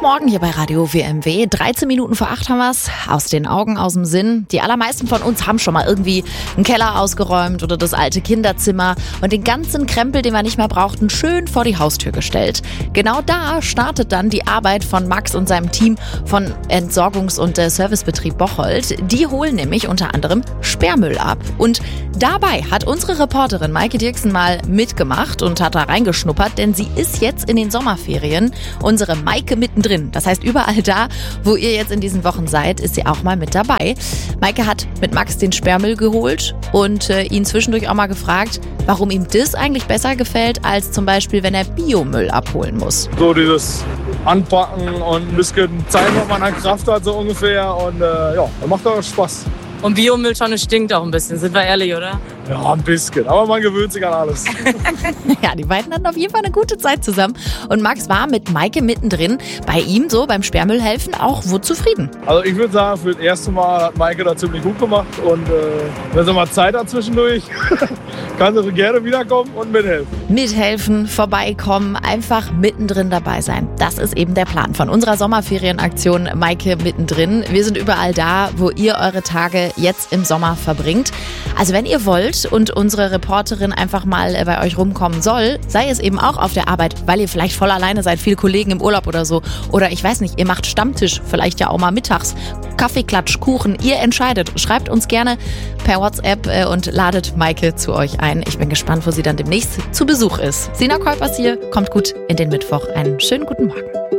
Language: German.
Morgen hier bei Radio WMW. 13 Minuten vor 8 haben wir's. Aus den Augen, aus dem Sinn. Die allermeisten von uns haben schon mal irgendwie einen Keller ausgeräumt oder das alte Kinderzimmer und den ganzen Krempel, den wir nicht mehr brauchten, schön vor die Haustür gestellt. Genau da startet dann die Arbeit von Max und seinem Team von Entsorgungs- und Servicebetrieb Bocholt. Die holen nämlich unter anderem Sperrmüll ab. Und dabei hat unsere Reporterin Maike Dirksen mal mitgemacht und hat da reingeschnuppert, denn sie ist jetzt in den Sommerferien. Unsere Maike mittendrin. Das heißt, überall da, wo ihr jetzt in diesen Wochen seid, ist sie auch mal mit dabei. Maike hat mit Max den Sperrmüll geholt und ihn zwischendurch auch mal gefragt, warum ihm das eigentlich besser gefällt, als zum Beispiel, wenn er Biomüll abholen muss. So dieses Anpacken und ein bisschen zeigen, was man an Kraft hat, so ungefähr. Und ja, das macht auch Spaß. Und Biomüll schon stinkt auch ein bisschen, sind wir ehrlich, oder? Ja, ein bisschen. Aber man gewöhnt sich an alles. Ja, die beiden hatten auf jeden Fall eine gute Zeit zusammen. Und Max war mit Maike mittendrin bei ihm so beim Sperrmüll helfen auch wohl zufrieden. Also ich würde sagen, für das erste Mal hat Maike das ziemlich gut gemacht. Und wenn sie mal Zeit hat zwischendurch, kann sie gerne wiederkommen und mithelfen. Mithelfen, vorbeikommen, einfach mittendrin dabei sein. Das ist eben der Plan von unserer Sommerferienaktion Maike mittendrin. Wir sind überall da, wo ihr eure Tage jetzt im Sommer verbringt. Also wenn ihr wollt und unsere Reporterin einfach mal bei euch rumkommen soll, sei es eben auch auf der Arbeit, weil ihr vielleicht voll alleine seid, viele Kollegen im Urlaub oder so. Oder ich weiß nicht, ihr macht Stammtisch, vielleicht ja auch mal mittags. Kaffeeklatsch, Kuchen, ihr entscheidet. Schreibt uns gerne per WhatsApp und ladet Maike zu euch ein. Ich bin gespannt, wo sie dann demnächst zu Besuch ist. Sina Kolpers hier, kommt gut in den Mittwoch. Einen schönen guten Morgen.